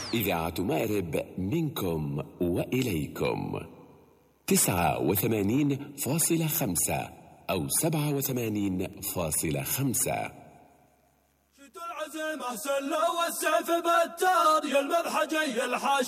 إذاعة مأرب منكم وإليكم 89.5 أو 87.5. العزيمة سلة والسيف بتار يا المذحجي الحاشا